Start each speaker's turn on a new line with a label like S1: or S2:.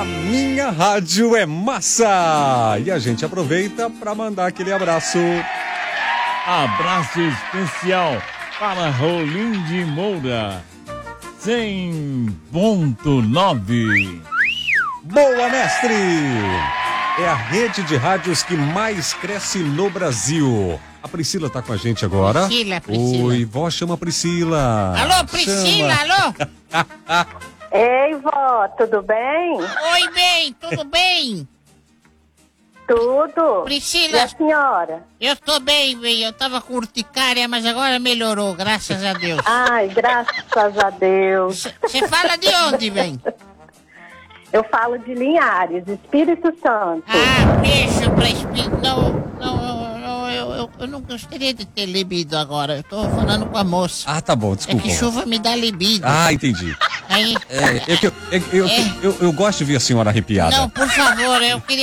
S1: A minha rádio é massa! E a gente aproveita para mandar aquele abraço.
S2: Abraço especial para Rolim de Moura, 100.9.
S1: Boa, mestre! É a rede de rádios que mais cresce no Brasil. A Priscila tá com a gente agora.
S3: Priscila.
S1: Oi, vó, chama a Priscila.
S3: Alô, Priscila, alô?
S4: Ei, vó, tudo bem?
S3: Oi, bem, tudo bem?
S4: Tudo. E
S3: Priscila,
S4: a senhora?
S3: eu tô bem, eu tava com urticária, mas agora melhorou, graças a Deus.
S4: Ai, graças a Deus.
S3: Você fala de onde, bem?
S4: Eu falo de Linhares, Espírito Santo.
S3: Ah, beijo pra Espírito. Eu não gostaria de ter libido agora. Eu tô falando com a moça.
S1: Ah, tá bom,
S3: É
S1: desculpa.
S3: que chuva me dá libido.
S1: Ah, entendi.
S3: Aí,
S1: Eu gosto de ver a senhora arrepiada.
S3: não, por favor, eu queria